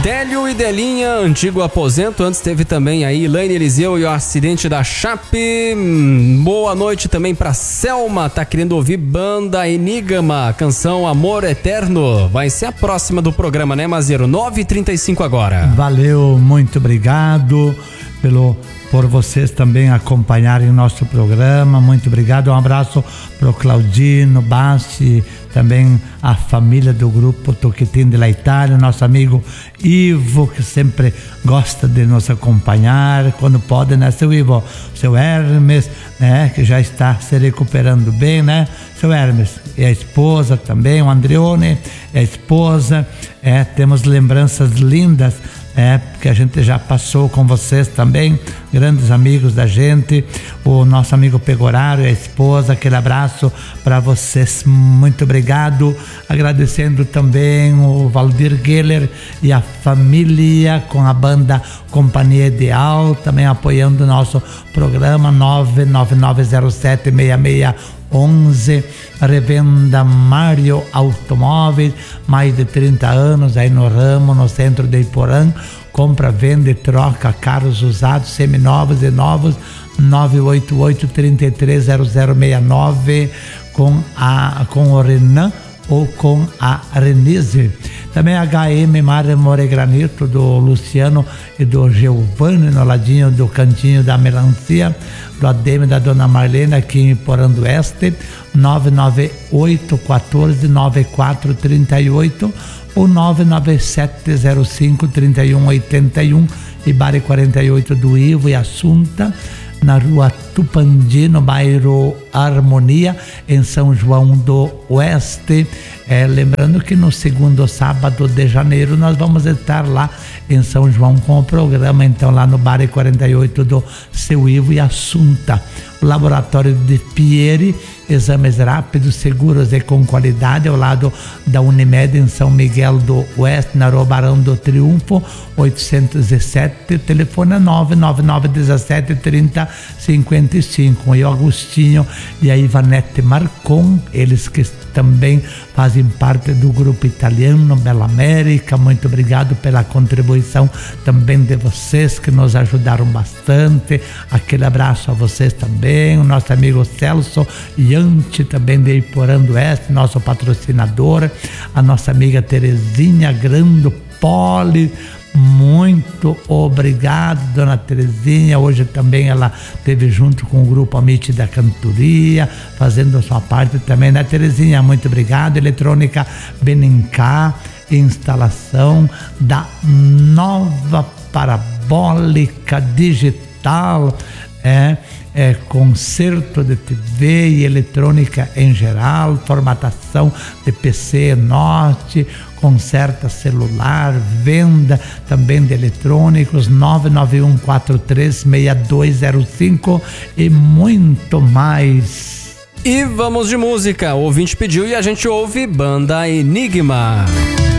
Délio e Delinha, antigo aposento. Antes teve também aí Elaine Eliseu e o acidente da Chape. Boa noite também pra Selma, tá querendo ouvir Banda Enigma, canção Amor Eterno. Vai ser a próxima do programa, né, Mazeiro? 9h35 agora. Valeu, muito obrigado por vocês também acompanharem o nosso programa. Muito obrigado, um abraço pro Claudino, Bassi, também a família do grupo Toquetim de la Itália, nosso amigo Ivo, que sempre gosta de nos acompanhar quando pode, né, seu Ivo? Seu Hermes, né, que já está se recuperando bem, né, seu Hermes? E a esposa também, o Andreone, e a esposa, temos lembranças lindas, porque a gente já passou com vocês também, grandes amigos da gente, o nosso amigo Pegoraro e a esposa, aquele abraço para vocês, muito obrigado, agradecendo também o Valdir Geller e a família com a banda Companhia Ideal, também apoiando o nosso programa 999076611, Revenda Mário Automóveis, mais de 30 anos aí no ramo, no centro de Iporã, compra, vende, troca carros usados, seminovos e novos, 988-330069 com o Renan ou com a Renise. Também HM Mármore e Granito do Luciano e do Giovanni, no ladinho do Cantinho da Melancia, do ADM da Dona Marlene aqui em Porã do Oeste, 998-14-9438 ou 99705-3181 e Bari 48 do Ivo e Assunta, na rua Tupandi, no bairro Harmonia, em São João do Oeste. Lembrando que no segundo sábado de janeiro nós vamos estar lá em São João com o programa, então lá no Bar 48 do seu Ivo e Assunta. O laboratório de Pieri, exames rápidos, seguros e com qualidade, ao lado da Unimed em São Miguel do Oeste, na rua Barão do Triunfo, 807, telefone 999173055. E o Agostinho e a Ivanete Marcon, eles que também fazem parte do grupo italiano Bela América. Muito obrigado pela contribuição também de vocês que nos ajudaram bastante. Aquele abraço a vocês também, o nosso amigo Celso Yante, também de Iporã do Oeste, nosso patrocinador, a nossa amiga Terezinha Grando Poli. Muito obrigado, dona Terezinha. Hoje também ela esteve junto com o grupo Amite da Cantoria, fazendo a sua parte também, né, Terezinha? Muito obrigado. Eletrônica Benincá, instalação da nova parabólica digital, conserto de TV e eletrônica em geral, formatação de PC Norte, conserta celular, venda também de eletrônicos, 991436205 e muito mais. E vamos de música. O ouvinte pediu e a gente ouve Banda Enigma.